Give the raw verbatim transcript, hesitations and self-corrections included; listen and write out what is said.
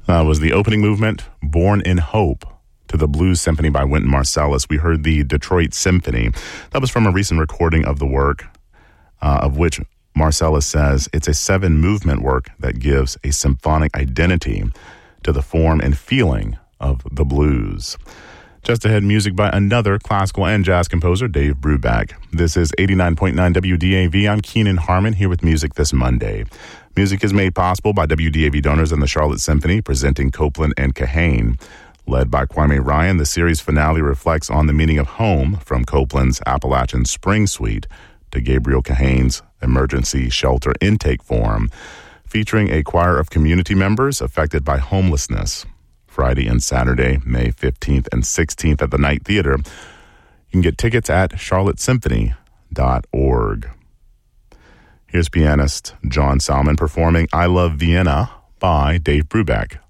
Uh, was the opening movement, Born in Hope, to the Blues Symphony by Wynton Marsalis. We heard the Detroit Symphony. That was from a recent recording of the work, uh, of which Marsalis says it's a seven-movement work that gives a symphonic identity to the form and feeling of the blues. Just ahead, music by another classical and jazz composer, Dave Brubeck. This is eighty-nine point nine W D A V. I'm Keenan Harmon, here with music this Monday. Music is made possible by W D A V donors and the Charlotte Symphony, presenting Copeland and Kahane. Led by Kwame Ryan, the series finale reflects on the meaning of home, from Copeland's Appalachian Spring Suite to Gabriel Kahane's Emergency Shelter Intake Form, featuring a choir of community members affected by homelessness. Friday and Saturday, May fifteenth and sixteenth at the Night Theater. You can get tickets at charlotte symphony dot org. Here's pianist John Salmon performing I Love Vienna by Dave Brubeck.